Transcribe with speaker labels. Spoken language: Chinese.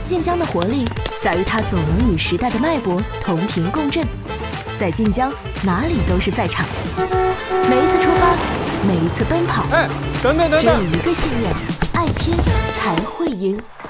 Speaker 1: 晋江的活力在于它总能与时代的脉搏同频共振，在晋江哪里都是赛场。每一次出发，每一次奔跑，
Speaker 2: 哎，等等，
Speaker 1: 只有一个信念：爱拼才会赢。